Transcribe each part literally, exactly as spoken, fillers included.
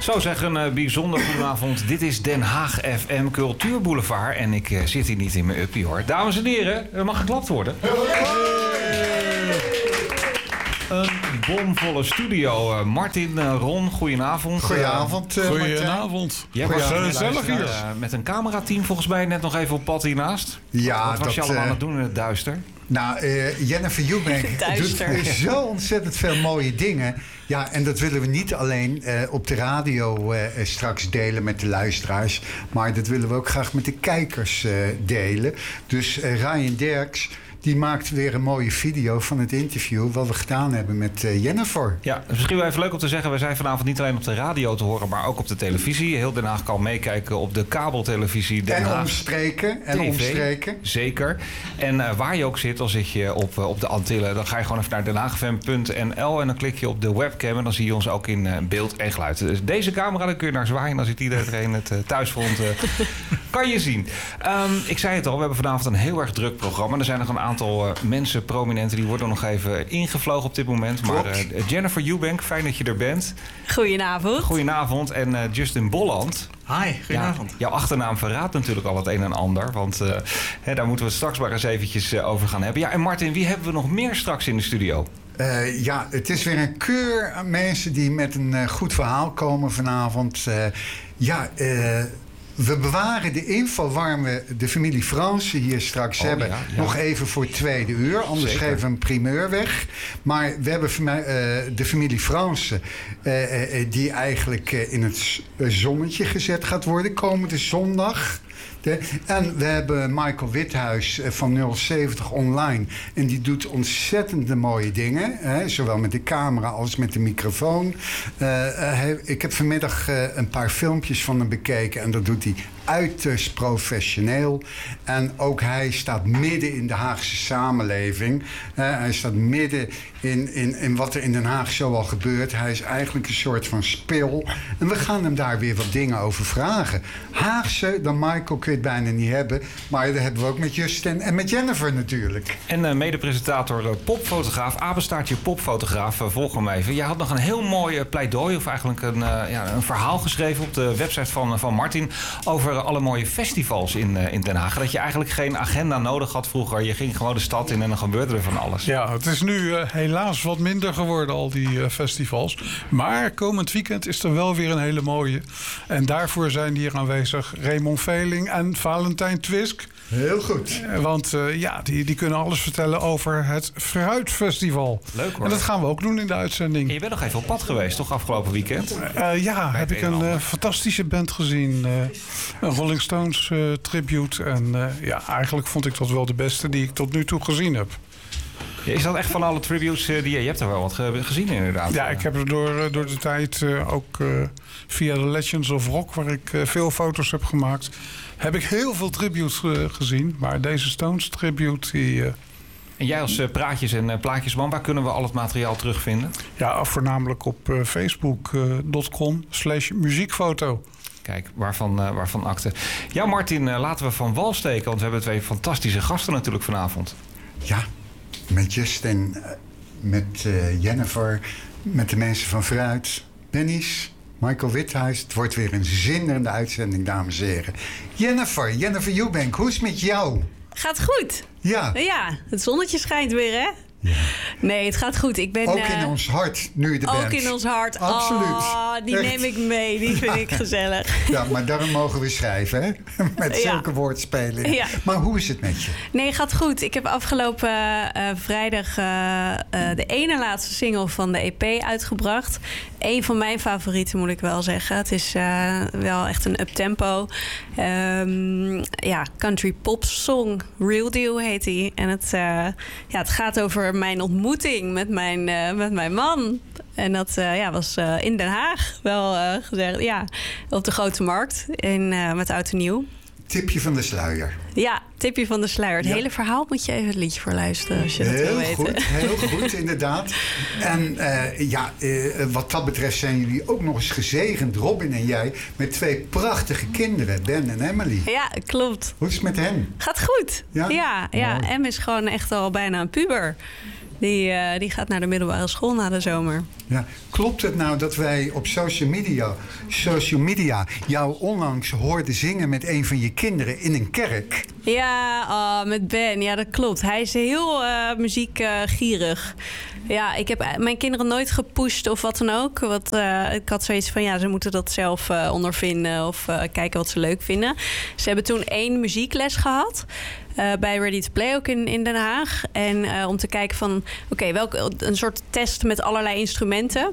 Zo zeg, een uh, bijzonder goedenavond. Dit is Den Haag F M Cultuurboulevard. En ik uh, zit hier niet in mijn uppie, hoor. Dames en heren, er mag geklapt worden. Een bomvolle studio. Uh, Martin, uh, Ron, goedenavond. Goedenavond. Uh, goedenavond. Jij was gezellig hier. Uh, met een camerateam volgens mij net nog even op pad hiernaast. Ja, Wat was dat, je allemaal uh, aan het doen in het duister? Nou, uh, Jennifer Eubank doet zo ontzettend veel mooie dingen. Ja, en dat willen we niet alleen uh, op de radio uh, straks delen met de luisteraars. Maar dat willen we ook graag met de kijkers uh, delen. Dus uh, Ryan Derks, die maakt weer een mooie video van het interview wat we gedaan hebben met uh, Jennifer. Ja, misschien wel even leuk om te zeggen, we zijn vanavond niet alleen op de radio te horen, maar ook op de televisie. Heel Den Haag kan meekijken op de kabeltelevisie Den Haag. En omstreken. En T V, omstreken. Zeker. En uh, waar je ook zit, al zit je op, uh, op de Antillen, dan ga je gewoon even naar den haag f m punt n l en dan klik je op de webcam en dan zie je ons ook in uh, beeld en geluid. Dus deze camera, daar kun je naar zwaaien, dan ziet iedereen het uh, thuisfront. Uh, kan je zien. Um, ik zei het al, we hebben vanavond een heel erg druk programma. Er zijn nog een aantal uh, mensen, prominenten, die worden nog even ingevlogen op dit moment. Maar uh, Jennifer Eubank, fijn dat je er bent. Goedenavond. Goedenavond. En uh, Justin Bolland. Hi, goedenavond. Ja, jouw achternaam verraadt natuurlijk al het een en ander. Want uh, hè, daar moeten we het straks maar eens eventjes uh, over gaan hebben. Ja, en Martin, wie hebben we nog meer straks in de studio? Uh, ja, het is weer een keur aan mensen die met een uh, goed verhaal komen vanavond. Uh, ja, uh, we bewaren de info waar we de familie Fransen hier straks oh, hebben ja, ja. nog even voor het tweede uur. Anders Zeker. geven we een primeur weg. Maar we hebben uh, de familie Fransen uh, uh, die eigenlijk uh, in het zonnetje gezet gaat worden komende zondag. De, en we hebben Michael Withuis van nul zeventig online. En die doet ontzettende mooie dingen. Hè, zowel met de camera als met de microfoon. Uh, hij, ik heb vanmiddag uh, een paar filmpjes van hem bekeken. En dat doet hij uiterst professioneel. En ook hij staat midden in de Haagse samenleving. Uh, hij staat midden in, in, in wat er in Den Haag zoal gebeurt. Hij is eigenlijk een soort van spil. En we gaan hem daar weer wat dingen over vragen. Haagse, dan Michael kun je het bijna niet hebben. Maar dat hebben we ook met Justin en met Jennifer natuurlijk. En uh, mede-presentator, uh, popfotograaf, apenstaartje popfotograaf, uh, volg hem even. Jij had nog een heel mooi uh, pleidooi, of eigenlijk een, uh, ja, een verhaal geschreven op de website van, uh, van Martin over uh, alle mooie festivals in, uh, in Den Haag. Dat je eigenlijk geen agenda nodig had vroeger. Je ging gewoon de stad in en dan gebeurde er van alles. Ja, het is nu uh, helaas wat minder geworden, al die uh, festivals. Maar komend weekend is er wel weer een hele mooie. En daarvoor zijn hier aanwezig Raymond Veling en Valentijn Twisk. Heel goed. Want uh, ja, die, die kunnen alles vertellen over het Fruitfestival. Leuk hoor. En dat gaan we ook doen in de uitzending. En je bent nog even op pad geweest, toch, afgelopen weekend? Uh, ja, heb ik een uh, fantastische band gezien. Uh, een Rolling Stones uh, tribute. En uh, ja, eigenlijk vond ik dat wel de beste die ik tot nu toe gezien heb. Ja, is dat echt van alle tributes uh, die je... Je hebt er wel wat ge- gezien inderdaad. Ja, ik heb er door, door de tijd uh, ook uh, via de Legends of Rock, waar ik uh, veel foto's heb gemaakt, heb ik heel veel tributes uh, gezien. Maar deze Stones tribute, die... Uh, En jij als uh, praatjes- en uh, plaatjesman, waar kunnen we al het materiaal terugvinden? Ja, voornamelijk op uh, facebook dot com uh, slash muziekfoto. Kijk, waarvan, uh, waarvan akte. Ja, Martin, uh, laten we van wal steken, want we hebben twee fantastische gasten natuurlijk vanavond. Ja, met Justin, met uh, Jennifer, met de mensen van Fruit, Benny's, Michael Withuis. Het wordt weer een zinderende uitzending, dames en heren. Jennifer, Jennifer Eubank, hoe is het met jou? Gaat goed. Ja. Ja, het zonnetje schijnt weer, hè? Ja. Nee, het gaat goed. Ik ben, Ook uh, in ons hart, nu je er ook bent. in ons hart. Absoluut. Oh, die Echt. neem ik mee. Die vind ik gezellig. Ja, maar daarom mogen we schrijven, hè? Met Ja. zulke woordspelingen. Ja. Maar hoe is het met je? Nee, gaat goed. Ik heb afgelopen uh, vrijdag uh, uh, de ene laatste single van de E P uitgebracht. Eén van mijn favorieten, moet ik wel zeggen. Het is uh, wel echt een uptempo. Um, ja, country pop song. Real Deal heet die. En het, uh, ja, het gaat over mijn ontmoeting met mijn, uh, met mijn man. En dat uh, ja, was uh, in Den Haag wel uh, gezegd. Ja, op de Grote Markt in, uh, met Oud en Nieuw. Tipje van de sluier. Ja, tipje van de sluier. Het Ja. hele verhaal moet je even het liedje voor luisteren, als je dat wil Heel weten. goed, heel goed, inderdaad. En uh, ja, uh, wat dat betreft zijn jullie ook nog eens gezegend, Robin en jij, met twee prachtige kinderen, Ben en Emily. Ja, klopt. Hoe is het met hen? Gaat goed. Ja? Ja, ja, Mooi. Em is gewoon echt al bijna een puber. Die, uh, die gaat naar de middelbare school na de zomer. Ja. Klopt het nou dat wij op social media, social media jou onlangs hoorden zingen met een van je kinderen in een kerk? Ja, oh, met Ben. Ja, dat klopt. Hij is heel uh, muziekgierig. Uh, ja, ik heb mijn kinderen nooit gepusht of wat dan ook. Wat, uh, ik had zoiets van, ja, ze moeten dat zelf uh, ondervinden of uh, kijken wat ze leuk vinden. Ze hebben toen één muziekles gehad. Uh, bij Ready to Play ook in, in Den Haag. En uh, om te kijken van, oké, okay, welke een soort test met allerlei instrumenten.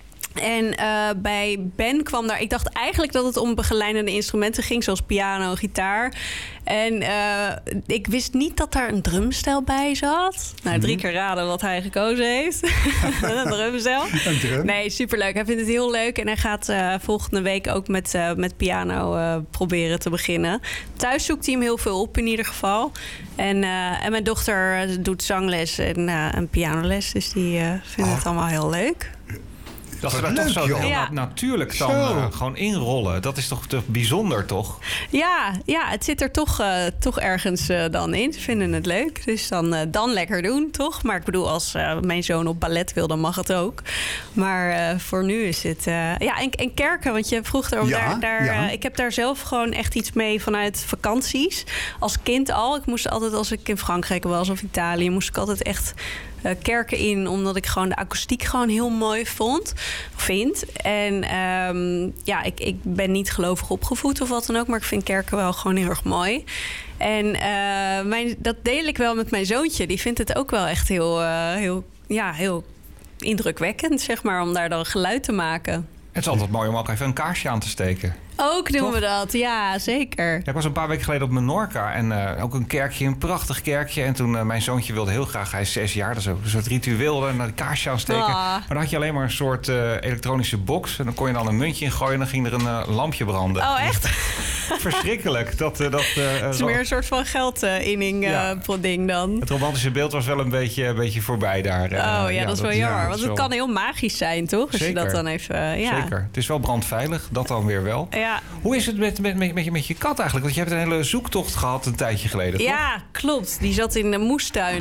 En uh, bij Ben kwam daar... Ik dacht eigenlijk dat het om begeleidende instrumenten ging, zoals piano, gitaar. En uh, ik wist niet dat daar een drumstel bij zat. Nou, drie keer raden wat hij gekozen heeft. Een drumstel. Een drum. Nee, superleuk. Hij vindt het heel leuk. En hij gaat uh, volgende week ook met, uh, met piano uh, proberen te beginnen. Thuis zoekt hij hem heel veel op in ieder geval. En, uh, en mijn dochter doet zangles en, uh, en pianoles. Dus die uh, vindt oh. het allemaal heel leuk. Dat ze daar toch zo heel ja. natuurlijk dan uh, gewoon inrollen. Dat is toch, toch bijzonder, toch? Ja, ja, het zit er toch, uh, toch ergens uh, dan in. Ze vinden het leuk. Dus dan, uh, dan lekker doen, toch? Maar ik bedoel, als uh, mijn zoon op ballet wil, dan mag het ook. Maar uh, voor nu is het... Uh, ja, en, en kerken, want je vroeg erom... Ja, daar, daar, ja. uh, ik heb daar zelf gewoon echt iets mee vanuit vakanties. Als kind al. Ik moest altijd, als ik in Frankrijk was of Italië... moest ik altijd echt... Uh, kerken in, omdat ik gewoon de akoestiek gewoon heel mooi vond, vind. En um, ja, ik, ik ben niet gelovig opgevoed of wat dan ook, maar ik vind kerken wel gewoon heel erg mooi. En uh, mijn, dat deel ik wel met mijn zoontje. Die vindt het ook wel echt heel, uh, heel, ja, heel indrukwekkend, zeg maar, om daar dan geluid te maken. Het is altijd mooi om ook even een kaarsje aan te steken. Ook doen Toch? we dat, ja, zeker. Ja, ik was een paar weken geleden op Menorca en uh, ook een kerkje, een prachtig kerkje. En toen uh, mijn zoontje wilde heel graag, hij is zes jaar, dat is ook een soort ritueel, naar de kaarsje aansteken. Oh. Maar dan had je alleen maar een soort uh, elektronische box. En dan kon je dan een muntje in gooien en dan ging er een uh, lampje branden. Oh, echt? Verschrikkelijk. Dat, uh, dat, uh, het is meer een soort van geldinning uh, ja. ding dan. Het romantische beeld was wel een beetje, een beetje voorbij daar. Uh, oh ja, ja, dat is wel dat, jammer. Ja, want het kan heel magisch zijn, toch? Als Zeker. je dat dan even... Uh, ja. Zeker. Het is wel brandveilig, dat dan weer wel. Ja. Hoe is het met, met, met, met, je, met je kat eigenlijk? Want je hebt een hele zoektocht gehad een tijdje geleden, toch? Ja, klopt. Die zat in de moestuin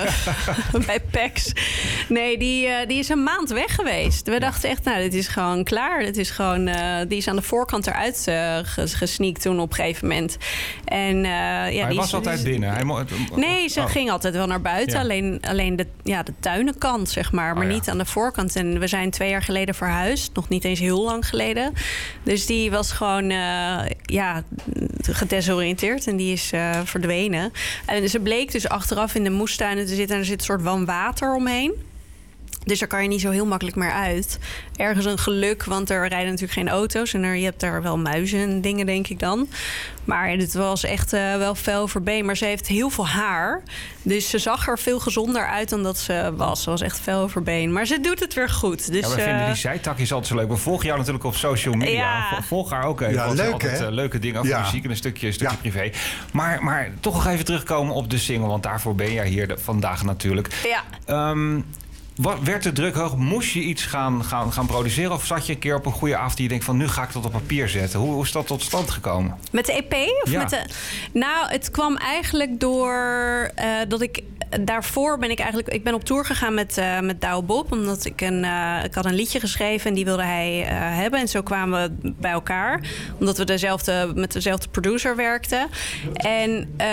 uh, bij Pex. Nee, die, uh, die is een maand weg geweest. We ja. dachten echt, nou, dit is gewoon klaar. Dit is gewoon, uh, die is aan de voorkant eruit uh, gesneakt toen op een gegeven moment. En, uh, ja, maar hij die was is, altijd die, binnen? Hij mo- nee, ze oh. ging altijd wel naar buiten. Ja. Alleen, alleen de, ja, de tuinenkant, zeg maar. Maar oh, ja. niet aan de voorkant. En we zijn twee jaar geleden verhuisd. Nog niet eens heel lang geleden. Dus die was gewoon... Uh, ja, gedesoriënteerd en die is uh, verdwenen. En ze bleek dus achteraf in de moestuinen te zitten en er zit een soort van water omheen. Dus daar kan je niet zo heel makkelijk meer uit. Ergens een geluk, want er rijden natuurlijk geen auto's. En er, je hebt daar wel muizen en dingen, denk ik dan. Maar het was echt uh, wel fel overbeen. Maar ze heeft heel veel haar. Dus ze zag er veel gezonder uit dan dat ze was. Ze was echt fel overbeen. Maar ze doet het weer goed. Dus, ja, we uh, vinden die zijtakjes altijd zo leuk. We volgen jou natuurlijk op social media. Ja. Volg haar ook even. Ja, leuk, altijd uh, leuke dingen over ja. muziek en een stukje, een stukje ja. privé. Maar, maar toch nog even terugkomen op de single. Want daarvoor ben jij hier de, vandaag natuurlijk. Ja. Um, Wat, werd de druk hoog? Moest je iets gaan, gaan, gaan produceren? Of zat je een keer op een goede avond die je denkt van nu ga ik dat op papier zetten? Hoe, hoe is dat tot stand gekomen? Met de E P? Of ja. met de... Nou, het kwam eigenlijk door uh, dat ik... Daarvoor ben ik eigenlijk... Ik ben op tour gegaan met, uh, met Douwe Bob. Omdat ik een... Uh, ik had een liedje geschreven en die wilde hij uh, hebben. En zo kwamen we bij elkaar. Omdat we dezelfde, met dezelfde producer werkten. En uh,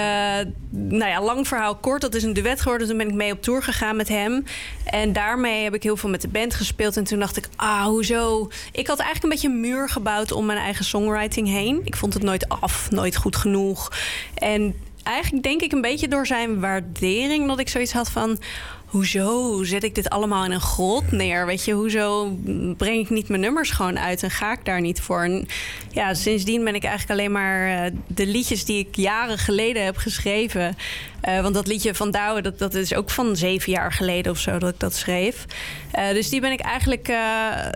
nou ja, lang verhaal kort. Dat is een duet geworden. Toen ben ik mee op tour gegaan met hem. En daarmee heb ik heel veel met de band gespeeld. En toen dacht ik, ah, hoezo? Ik had eigenlijk een beetje een muur gebouwd om mijn eigen songwriting heen. Ik vond het nooit af, nooit goed genoeg. En eigenlijk denk ik een beetje door zijn waardering dat ik zoiets had van... Hoezo zet ik dit allemaal in een grot neer? Weet je, hoezo breng ik niet mijn nummers gewoon uit en ga ik daar niet voor? En ja, sindsdien ben ik eigenlijk alleen maar uh, de liedjes die ik jaren geleden heb geschreven. Uh, want dat liedje van Douwe, dat, dat is ook van zeven jaar geleden of zo dat ik dat schreef. Uh, dus die ben ik eigenlijk, uh,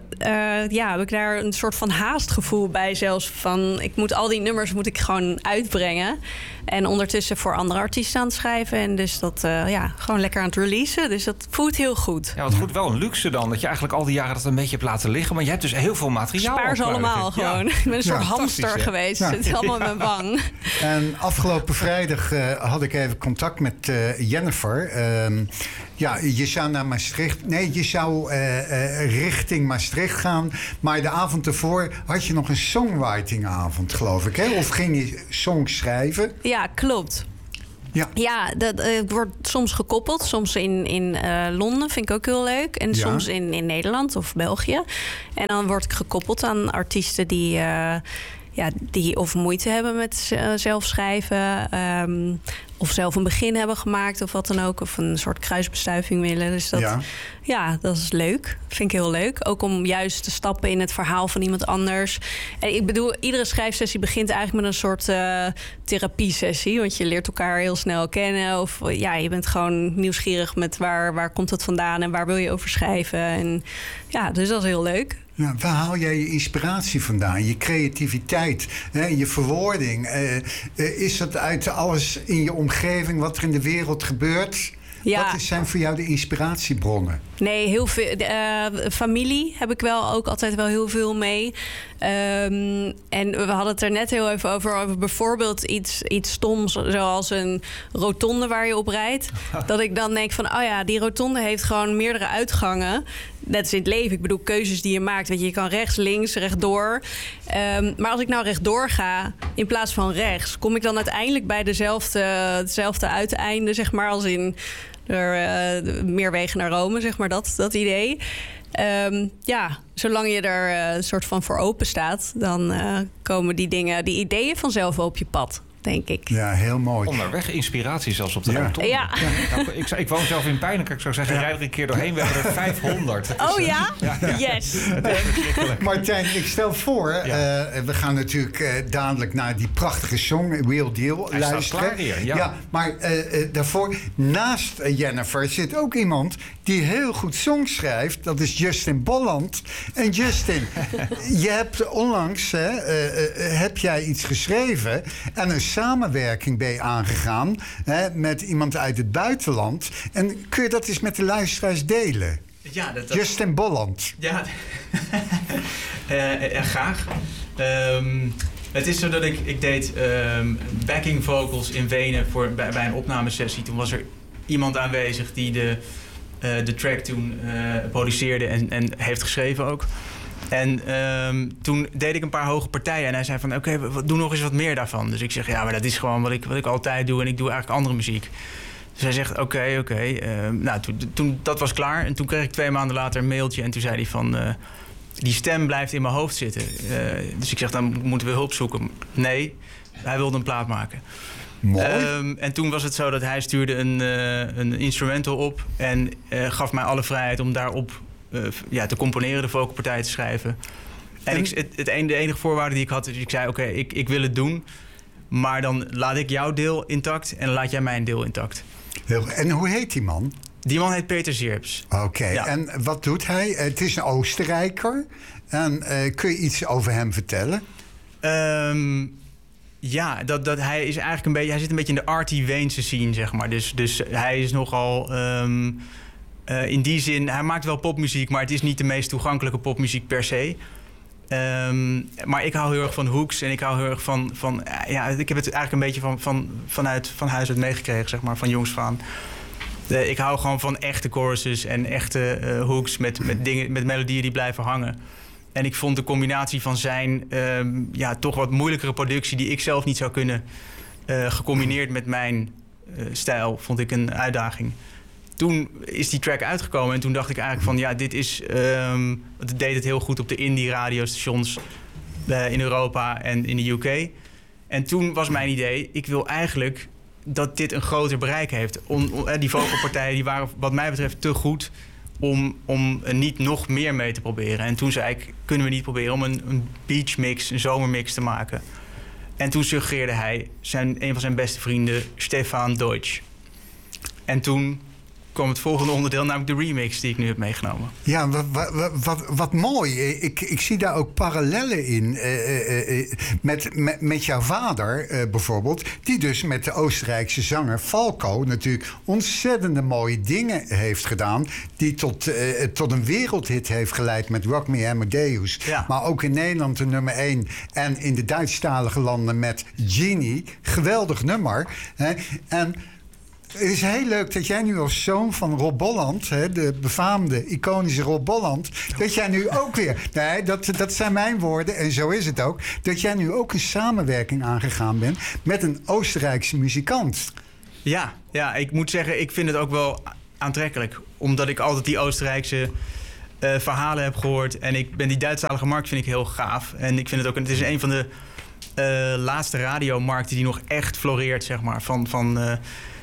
uh, ja, heb ik daar een soort van haastgevoel bij zelfs. Van, ik moet al die nummers moet ik gewoon uitbrengen. En ondertussen voor andere artiesten aan het schrijven. En dus dat, uh, ja, gewoon lekker aan het releasen. Dus dat voelt heel goed. Ja, wat goed, wel een luxe dan. Dat je eigenlijk al die jaren dat een beetje hebt laten liggen. Maar je hebt dus heel veel materiaal. Spaar ze allemaal gewoon. Ja. Ik ben een soort ja, hamster geweest. Ja. Het zit allemaal in mijn wang. En afgelopen vrijdag uh, had ik even contact contact met uh, Jennifer. Uh, ja, je zou naar Maastricht... Nee, je zou uh, uh, richting Maastricht gaan. Maar de avond ervoor had je nog een songwritingavond, geloof ik. Hè? Of ging je songs schrijven? Ja, klopt. Ja, ja dat uh, wordt soms gekoppeld. Soms in, in uh, Londen, vind ik ook heel leuk. En ja. soms in, in Nederland of België. En dan word ik gekoppeld aan artiesten die... Uh, Ja, die of moeite hebben met uh, zelf schrijven... Um, of zelf een begin hebben gemaakt of wat dan ook. Of een soort kruisbestuiving willen. Dus dat, ja. ja, dat is leuk. Vind ik heel leuk. Ook om juist te stappen in het verhaal van iemand anders. En ik bedoel, iedere schrijfsessie begint eigenlijk met een soort uh, therapiesessie. Want je leert elkaar heel snel kennen. Of ja, je bent gewoon nieuwsgierig met waar, waar komt het vandaan... en waar wil je over schrijven. En ja, dus dat is heel leuk. Ja, waar haal jij je inspiratie vandaan? Je creativiteit, hè, je verwoording. Uh, uh, is dat uit alles in je omgeving, wat er in de wereld gebeurt? Ja. Wat zijn voor jou de inspiratiebronnen? Nee, heel veel. Uh, familie heb ik wel ook altijd wel heel veel mee. Um, en we hadden het er net heel even over. over bijvoorbeeld iets, iets stoms, zoals een rotonde waar je op rijdt. Dat ik dan denk van, oh ja, die rotonde heeft gewoon meerdere uitgangen. Net als in het leven. Ik bedoel, keuzes die je maakt. Weet je, je kan rechts, links, rechtdoor. Um, maar als ik nou rechtdoor ga in plaats van rechts... kom ik dan uiteindelijk bij dezelfde, hetzelfde uiteinde, zeg maar, als in... Er, uh, meer wegen naar Rome, zeg maar, dat, dat idee. Um, ja, zolang je er uh, een soort van voor open staat... dan uh, komen die dingen, die ideeën vanzelf wel op je pad, denk ik. Ja, heel mooi. Onderweg inspiratie zelfs op de ja. rotonde. Ja. Ja. Nou, ik, ik woon zelf in Pijnacker. Ik zou zeggen, ja. rijd er een keer doorheen. We hebben er vijfhonderd. Oh ja? ja, ja. Yes. Martijn, ik stel voor... Ja. Uh, we gaan natuurlijk uh, dadelijk naar die prachtige song... Real Deal Hij luisteren. staat klaar hier, ja. ja maar uh, uh, daarvoor, naast uh, Jennifer... zit ook iemand die heel goed songs schrijft. Dat is Justin Bolland. En Justin, je hebt onlangs... Uh, uh, heb jij iets geschreven... en een samenwerking ben je aangegaan... Hè, met iemand uit het buitenland. En kun je dat eens met de luisteraars delen? Ja, dat, dat... Justin Bolland. Ja, uh, uh, graag. Um, het is zo dat ik, ik deed um, backing vocals in Wenen voor, bij, bij een opnamesessie. Toen was er iemand aanwezig die de, uh, de track toen uh, produceerde en, en heeft geschreven ook. En um, toen deed ik een paar hoge partijen en hij zei van... oké, okay, doe nog eens wat meer daarvan. Dus ik zeg, ja, maar dat is gewoon wat ik, wat ik altijd doe... en ik doe eigenlijk andere muziek. Dus hij zegt, oké, okay, oké. Okay. Uh, nou, toen, toen, dat was klaar. En toen kreeg ik twee maanden later een mailtje... en toen zei hij van, uh, die stem blijft in mijn hoofd zitten. Uh, dus ik zeg, dan moeten we hulp zoeken. Nee, hij wilde een plaat maken. Mooi. Um, en toen was het zo dat hij stuurde een, uh, een instrumental op... en uh, gaf mij alle vrijheid om daarop... Uh, ja, te componeren, de vocalpartij te schrijven. En, en ik, het, het een, de enige voorwaarde die ik had, is ik zei... oké, okay, ik, ik wil het doen, maar dan laat ik jouw deel intact... en dan laat jij mijn deel intact. Heel, en hoe heet die man? Die man heet Peter Zierps. Oké, okay. ja. En wat doet hij? Het is een Oostenrijker. En uh, kun je iets over hem vertellen? Um, ja, dat, dat hij is eigenlijk een beetje... hij zit een beetje in de arty Weense scene, zeg maar. Dus, dus hij is nogal... Um, Uh, in die zin, hij maakt wel popmuziek... maar het is niet de meest toegankelijke popmuziek per se. Um, maar ik hou heel erg van hooks en ik hou heel erg van... van ja, ik heb het eigenlijk een beetje van, van, vanuit van huis uit meegekregen, zeg maar, van jongs af aan. Uh, ik hou gewoon van echte choruses en echte uh, hooks... Met, met, dingen, met melodieën die blijven hangen. En ik vond de combinatie van zijn... Um, ja, toch wat moeilijkere productie... die ik zelf niet zou kunnen... Uh, gecombineerd met mijn uh, stijl, vond ik een uitdaging. Toen is die track uitgekomen en toen dacht ik eigenlijk van... ja, dit is... Um, het deed het heel goed op de indie radiostations uh, in Europa en in de U K. En toen was mijn idee, ik wil eigenlijk dat dit een groter bereik heeft. On, on, die vocalpartijen die waren wat mij betreft te goed... om, om niet nog meer mee te proberen. En toen zei ik, kunnen we niet proberen om een, een beachmix, een zomermix te maken. En toen suggereerde hij zijn, een van zijn beste vrienden, Stefan Deutsch. En toen... kwam het volgende onderdeel, namelijk de remix die ik nu heb meegenomen. Ja, wat, wat, wat, wat mooi. Ik, ik zie daar ook parallellen in uh, uh, met, met, met jouw vader uh, bijvoorbeeld... die dus met de Oostenrijkse zanger Falco... natuurlijk ontzettende mooie dingen heeft gedaan... die tot, uh, tot een wereldhit heeft geleid met Rock Me Amadeus. Ja. Maar ook in Nederland de nummer één... en in de Duitsstalige landen met Genie. Geweldig nummer. Hè? En... Het is heel leuk dat jij nu als zoon van Rob Bolland, hè, de befaamde, iconische Rob Bolland, dat jij nu ook weer, nee, dat, dat zijn mijn woorden en zo is het ook, dat jij nu ook een samenwerking aangegaan bent met een Oostenrijkse muzikant. Ja, ja, ik moet zeggen, ik vind het ook wel aantrekkelijk. Omdat ik altijd die Oostenrijkse uh, verhalen heb gehoord. En ik ben die Duitsstalige markt vind ik heel gaaf. En ik vind het ook, het is een van de uh, laatste radiomarkten die nog echt floreert, zeg maar, van, van, uh, uh,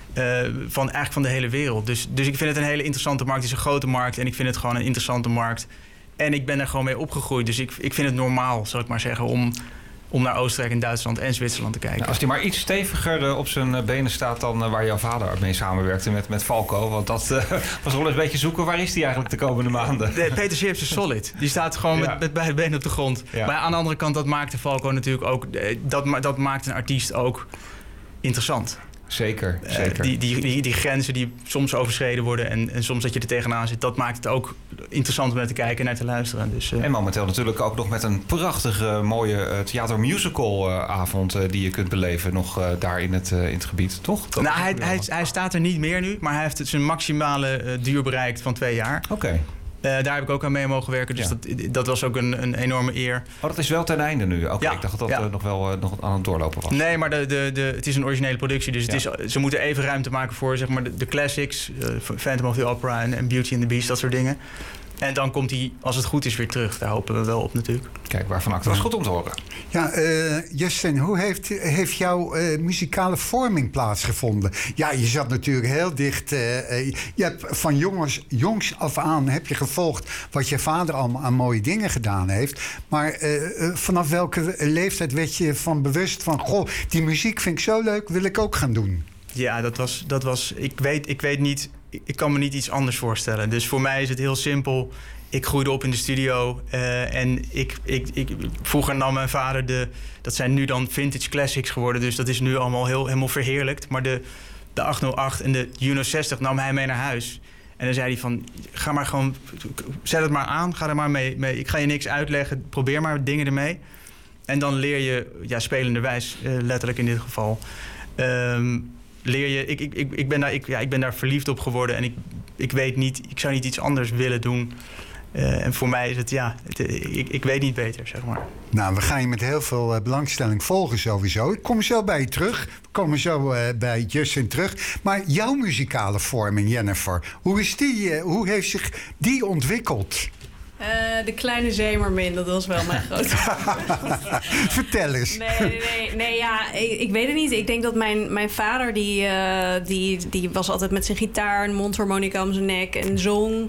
van eigenlijk van de hele wereld. Dus, dus ik vind het een hele interessante markt. Het is een grote markt en ik vind het gewoon een interessante markt. En ik ben er gewoon mee opgegroeid. Dus ik, ik vind het normaal, zal ik maar zeggen, om... om naar Oostenrijk en Duitsland en Zwitserland te kijken. Nou, als hij maar iets steviger uh, op zijn uh, benen staat dan uh, waar jouw vader mee samenwerkte met, met Falco. Want dat uh, was wel eens een beetje zoeken. Waar is hij eigenlijk de komende maanden? De, Peter Schips is solid. Die staat gewoon ja. met, met beide benen op de grond. Ja. Maar aan de andere kant, dat maakte Falco natuurlijk ook... Dat, dat maakt een artiest ook interessant. Zeker, zeker. Uh, die, die, die, die grenzen die soms overschreden worden en, en soms dat je er tegenaan zit... dat maakt het ook interessant om naar te kijken en naar te luisteren. Dus, uh... En momenteel natuurlijk ook nog met een prachtige, mooie uh, theatermusical uh, avond... Uh, die je kunt beleven nog uh, daar in het, uh, in het gebied, toch? Dat nou, hij, hij, hij staat er niet meer nu, maar hij heeft zijn maximale uh, duur bereikt van twee jaar. Oké. Okay. Uh, daar heb ik ook aan mee mogen werken, dus ja. dat, dat was ook een, een enorme eer. Oh, dat is wel ten einde nu? Oké, okay, ja. Ik dacht dat dat ja. uh, nog wel uh, nog aan het doorlopen was. Nee, maar de, de, de, het is een originele productie, dus het ja. is, ze moeten even ruimte maken voor zeg maar, de, de classics, uh, Phantom of the Opera en, en Beauty and the Beast, dat soort dingen. En dan komt hij, als het goed is, weer terug. Daar hopen we wel op natuurlijk. Kijk, waarvan acte. Dat is goed om te horen. Ja, uh, Justin, hoe heeft, heeft jouw uh, muzikale vorming plaatsgevonden? Ja, je zat natuurlijk heel dicht. Uh, uh, je hebt van jongens, jongs af aan heb je gevolgd wat je vader allemaal aan mooie dingen gedaan heeft. Maar uh, uh, vanaf welke leeftijd werd je van bewust van... goh, die muziek vind ik zo leuk, wil ik ook gaan doen? Ja, dat was... Dat was ik, weet, ik weet niet... Ik kan me niet iets anders voorstellen. Dus voor mij is het heel simpel. Ik groeide op in de studio. Uh, en ik, ik, ik, vroeger nam mijn vader de... Dat zijn nu dan vintage classics geworden. Dus dat is nu allemaal heel, helemaal verheerlijkt. Maar de, de achthonderdacht en de Juno zestig nam hij mee naar huis. En dan zei hij van... Ga maar gewoon... Zet het maar aan. Ga er maar mee. mee. Ik ga je niks uitleggen. Probeer maar dingen ermee. En dan leer je... Ja, spelenderwijs. Uh, letterlijk in dit geval. Um, leer je, ik, ik, ik, ben daar, ik, ja, ik ben daar verliefd op geworden en ik, ik weet niet, ik zou niet iets anders willen doen. Uh, en voor mij is het, ja, het, ik, ik weet niet beter, zeg maar. Nou, we gaan je met heel veel uh, belangstelling volgen sowieso. Ik kom zo bij je terug. We komen zo uh, bij Justin terug. Maar jouw muzikale vorming, Jennifer, hoe, is die, uh, hoe heeft zich die ontwikkeld? Uh, de Kleine Zeemermin, dat was wel mijn grote... Vertel eens. Nee, nee, nee, nee ja, ik, ik weet het niet. Ik denk dat mijn, mijn vader, die, uh, die, die was altijd met zijn gitaar... een mondharmonica om zijn nek en zong.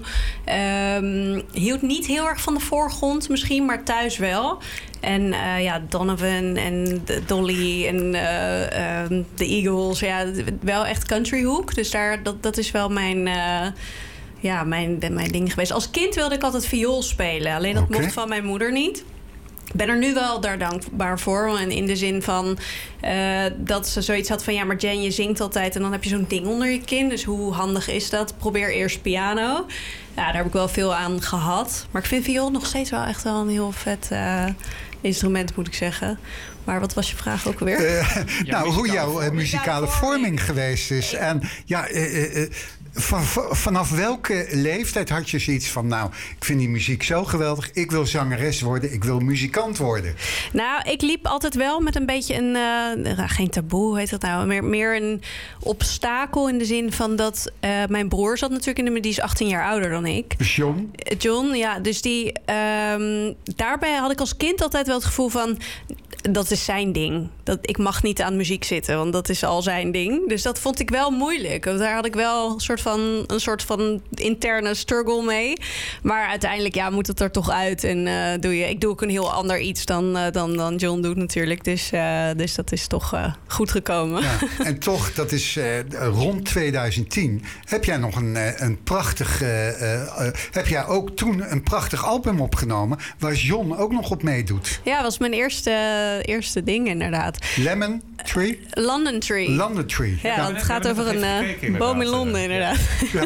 Um, hield niet heel erg van de voorgrond misschien, maar thuis wel. En uh, ja, Donovan en Dolly en uh, um, de Eagles. Ja, wel echt countryhoek. Dus daar, dat, dat is wel mijn... Uh, Ja, mijn, mijn ding geweest. Als kind wilde ik altijd viool spelen. Alleen dat okay. mocht van mijn moeder niet. Ik ben er nu wel daar dankbaar voor. En in de zin van uh, dat ze zoiets had van... ja, maar Jen, je zingt altijd en dan heb je zo'n ding onder je kin. Dus hoe handig is dat? Probeer eerst piano. Ja, daar heb ik wel veel aan gehad. Maar ik vind viool nog steeds wel echt wel een heel vet uh, instrument, moet ik zeggen. Maar wat was je vraag ook alweer? Uh, ja, nou, hoe jouw uh, muzikale vorming geweest is. En ja... Uh, uh, Van, vanaf welke leeftijd had je zoiets van... nou, ik vind die muziek zo geweldig. Ik wil zangeres worden. Ik wil muzikant worden. Nou, ik liep altijd wel met een beetje een... Uh, geen taboe, hoe heet dat nou? Meer, meer een obstakel in de zin van dat... Uh, mijn broer zat natuurlijk in de... die is achttien jaar ouder dan ik. John? John, ja. Dus die... Um, daarbij had ik als kind altijd wel het gevoel van... dat is zijn ding. Dat, ik mag niet aan muziek zitten, want dat is al zijn ding. Dus dat vond ik wel moeilijk. Want daar had ik wel een soort van, een soort van interne struggle mee. Maar uiteindelijk ja, moet het er toch uit. En uh, doe je, ik doe ook een heel ander iets dan, uh, dan, dan John doet natuurlijk. Dus, uh, dus dat is toch uh, goed gekomen. Ja, en toch, dat is uh, rond twintig tien... heb jij nog een, een prachtig... Uh, uh, heb jij ook toen een prachtig album opgenomen... waar John ook nog op meedoet. Ja, dat was mijn eerste... eerste ding inderdaad. Lemon Tree? London Tree. London Tree. Ja, ja. Het gaat over een uh, boom in Londen inderdaad. Ja,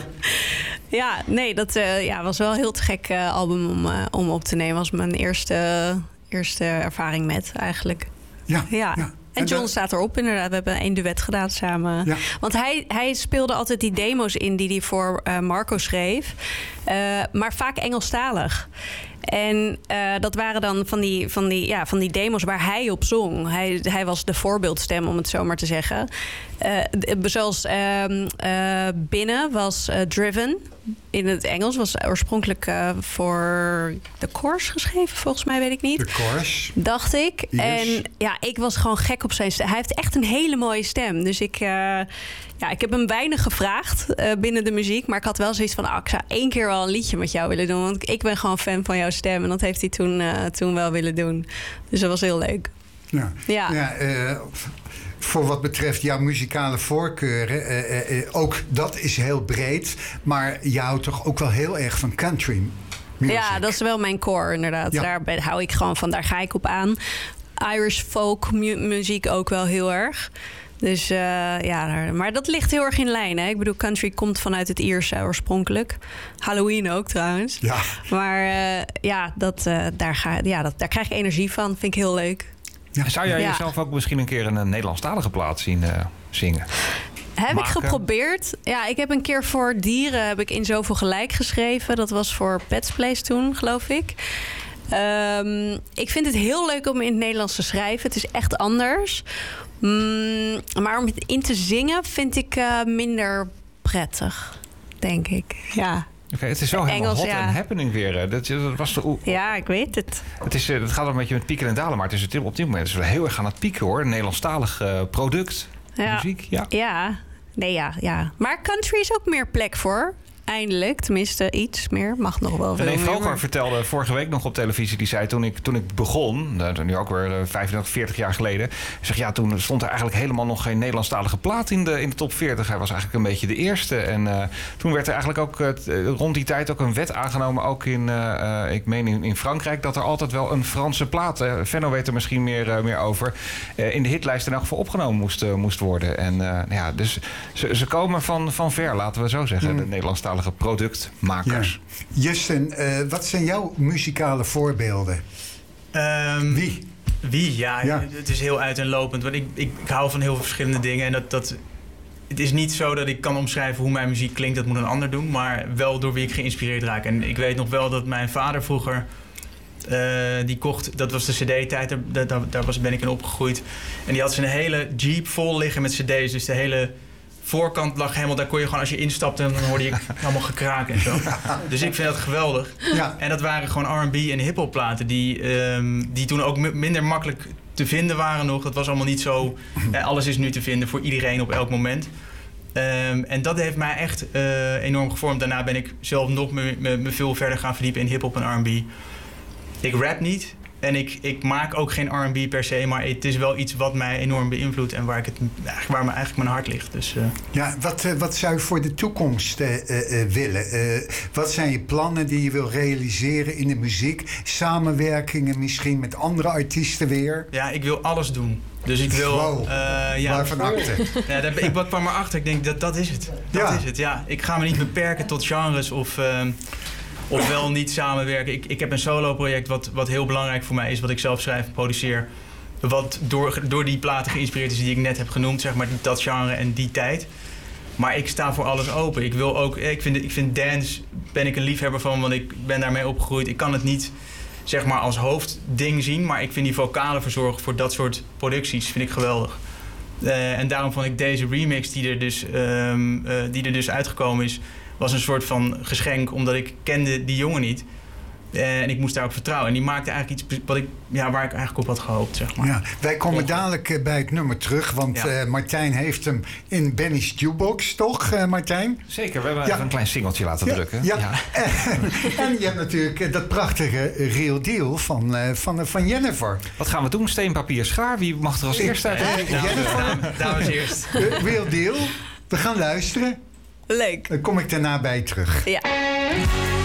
ja nee, dat uh, ja, was wel een heel te gek uh, album om, uh, om op te nemen. Was mijn eerste, eerste ervaring met eigenlijk. Ja, ja. ja. En John dan, staat erop inderdaad. We hebben één duet gedaan samen. Ja. Want hij, hij speelde altijd die demo's in die hij voor uh, Marco schreef. Uh, maar vaak Engelstalig. En uh, dat waren dan van die, van, die, ja, van die demos waar hij op zong. Hij, hij was de voorbeeldstem, om het zo maar te zeggen. Uh, zoals uh, uh, Binnen was uh, Driven in het Engels. Was oorspronkelijk uh, voor de Course geschreven, volgens mij, weet ik niet. De Course. Dacht ik. Yes. En ja, ik was gewoon gek op zijn stem. Hij heeft echt een hele mooie stem. Dus ik... Uh, Ja, ik heb hem weinig gevraagd uh, binnen de muziek. Maar ik had wel zoiets van... Oh, ik zou één keer wel een liedje met jou willen doen. Want ik ben gewoon fan van jouw stem. En dat heeft hij toen, uh, toen wel willen doen. Dus dat was heel leuk. Ja. Ja. ja uh, voor wat betreft jouw muzikale voorkeuren... Uh, uh, uh, ook dat is heel breed. Maar je houdt toch ook wel heel erg van country music? Ja, dat is wel mijn core inderdaad. Ja. Daar ben, hou ik gewoon van. Daar ga ik op aan. Irish folk mu- muziek ook wel heel erg. Dus uh, ja, maar dat ligt heel erg in lijn. Hè? Ik bedoel, country komt vanuit het Ierse oorspronkelijk. Halloween ook trouwens. Ja. Maar uh, ja, dat, uh, daar, ga, ja dat, daar krijg ik energie van. Vind ik heel leuk. Ja. Zou jij Ja. jezelf ook misschien een keer een, een Nederlandstalige plaat zien uh, zingen? Heb maken? ik geprobeerd. Ja, ik heb een keer voor dieren heb ik In Zoveel Gelijk geschreven. Dat was voor Pets Place toen, geloof ik. Um, ik vind het heel leuk om in het Nederlands te schrijven. Het is echt anders. Mm, maar om het in te zingen vind ik uh, minder prettig, denk ik. Ja, Oké, okay, het is wel helemaal Engels, hot ja. en happening weer. Dat, dat was de, ja ik weet het. het, is, het gaat een beetje met pieken en dalen. Maar het is op dit moment is het heel erg aan het pieken, hoor. Een Nederlandstalig uh, product, Ja. muziek, ja. Ja, nee, ja, ja. Maar country is ook meer plek voor. Eindelijk, tenminste iets meer. Mag nog wel veel René meer. Vroger vertelde vorige week nog op televisie... die zei toen ik, toen ik begon, nou, nu ook weer vijfendertig, veertig jaar geleden... zeg, ja, toen stond er eigenlijk helemaal nog geen Nederlandstalige plaat in de, in de top veertig. Hij was eigenlijk een beetje de eerste. En uh, toen werd er eigenlijk ook uh, rond die tijd ook een wet aangenomen... ook in, uh, ik meen in, in Frankrijk... dat er altijd wel een Franse plaat... Uh, Venno weet er misschien meer, uh, meer over... Uh, in de hitlijst in elk geval opgenomen moest, uh, moest worden. En uh, nou ja, dus ze, ze komen van, van ver, laten we zo zeggen... Mm. de Nederlandstalige productmakers. Ja. Justin, uh, wat zijn jouw muzikale voorbeelden? Um, Wie? Wie? Ja, Ja. het is heel uiteenlopend. Want ik, ik, ik hou van heel veel verschillende dingen. En dat, dat, het is niet zo dat ik kan omschrijven hoe mijn muziek klinkt. Dat moet een ander doen. Maar wel door wie ik geïnspireerd raak. En ik weet nog wel dat mijn vader vroeger... Uh, die kocht, dat was de cd-tijd, daar, daar, daar was, ben ik in opgegroeid. En die had zijn hele jeep vol liggen met cd's. Dus de hele voorkant lag helemaal, daar kon je gewoon, als je instapte, dan hoorde je allemaal gekraak en zo. Dus ik vind dat geweldig. Ja. En dat waren gewoon R en B en hiphop platen die, um, die toen ook m- minder makkelijk te vinden waren nog. Dat was allemaal niet zo, eh, alles is nu te vinden voor iedereen op elk moment. Um, en dat heeft mij echt uh, enorm gevormd. Daarna ben ik zelf nog me, me, me veel verder gaan verdiepen in hiphop en R en B. Ik rap niet en ik, ik maak ook geen R en B per se, maar het is wel iets wat mij enorm beïnvloedt en waar, ik het, waar me eigenlijk mijn hart ligt. Dus, uh. Ja, wat, uh, wat zou je voor de toekomst uh, uh, willen? Uh, wat zijn je plannen die je wil realiseren in de muziek? Samenwerkingen misschien met andere artiesten weer? Ja, ik wil alles doen. Dus ik wil... Wow. Uh, ja, waarvan achter? Ja, daar, ik kwam erachter, ik denk dat dat is het. Dat Ja. is het, ja. Ik ga me niet beperken tot genres of... Uh, Of wel niet samenwerken. Ik, ik heb een solo-project wat, wat heel belangrijk voor mij is. Wat ik zelf schrijf en produceer. Wat door, door die platen geïnspireerd is die ik net heb genoemd. Zeg maar dat genre en die tijd. Maar ik sta voor alles open. Ik wil ook... Ik vind, ik vind dance... Ben ik een liefhebber van. Want ik ben daarmee opgegroeid. Ik kan het niet zeg maar als hoofdding zien. Maar ik vind die vocale verzorgen voor dat soort producties vind ik geweldig. Uh, en daarom vond ik deze remix die er dus, um, uh, die er dus uitgekomen is... was een soort van geschenk, omdat ik kende die jongen niet. Uh, en ik moest daarop vertrouwen. En die maakte eigenlijk iets wat ik, ja, waar ik eigenlijk op had gehoopt, zeg maar. Ja, wij komen dadelijk uh, bij het nummer terug, want Ja. uh, Martijn heeft hem in Benny's Jukebox, toch uh, Martijn? Zeker, we hebben Ja. even een klein singeltje laten Ja, drukken. ja. En, en je hebt natuurlijk uh, dat prachtige Real Deal van, uh, van, uh, van Jennifer. Wat gaan we doen? Steen, papier, schaar. Wie mag er als eerste uit? Uh, Nou, Jennifer, da- dames eerst. uh, Real Deal. We gaan luisteren. Leuk. Dan kom ik daarna bij je terug. Ja.